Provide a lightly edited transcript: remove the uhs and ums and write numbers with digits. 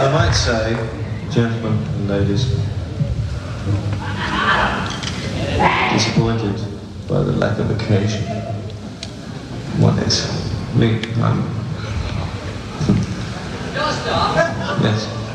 I might say, gentlemen and ladies, disappointed by the lack of occasion. One is me. Yes.